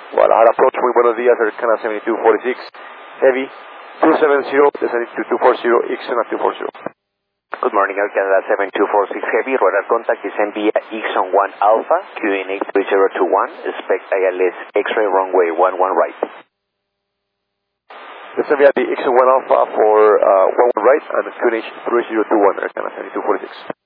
Guadalajara approach, muy buenos días, Americana 7246, Heavy 270, descending to 240, Ixon at 240. Good morning, Air Canada 7246 Heavy, radar contact descend via Ixon 1 Alpha, QNH 3021, expect ILS X-ray runway 11 right. Descend via the Ixon 1 Alpha for 11 right and QNH 3021, Air Canada 7246.